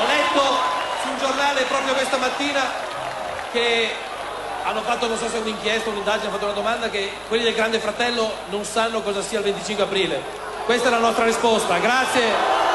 letto su un giornale proprio questa mattina che hanno fatto, non so se è un'inchiesta, un'indagine, hanno fatto una domanda, che quelli del Grande Fratello non sanno cosa sia il 25 aprile. Questa è la nostra risposta. Grazie.